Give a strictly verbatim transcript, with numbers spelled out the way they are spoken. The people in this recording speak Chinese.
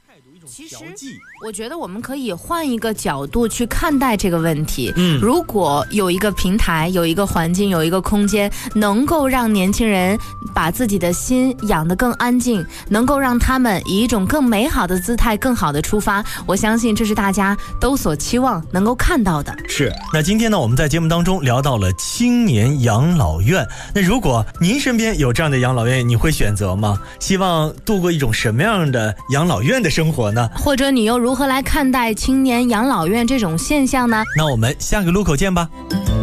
其实我觉得我们可以换一个角度去看待这个问题。 嗯， 如果有一个平台，有一个环境，有一个空间，能够让年轻人把自己的心养得更安静，能够让他们以一种更美好的姿态更好的出发，我相信这是大家都所期望能够看到的。 是。那今天呢，我们在节目当中聊到了青年养老院，那如果您身边有这样的养老院，你会选择吗？希望度过一种什么样的养老院的生活呢？ 或者你又如何来看待青年养老院这种现象呢？ 那我们下个路口见吧。